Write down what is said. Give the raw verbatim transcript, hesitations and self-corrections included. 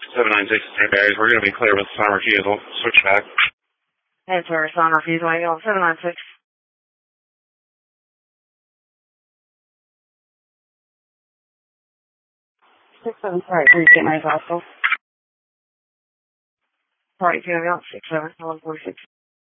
seven nine six, Saint Mary's. We're going to be clear with Sun refusal. Switch back. Hey, sorry, Sun refusal. I go seven nine six. Six seven. Sorry, please get my hospital. Sorry, two, I got six seven. One four six.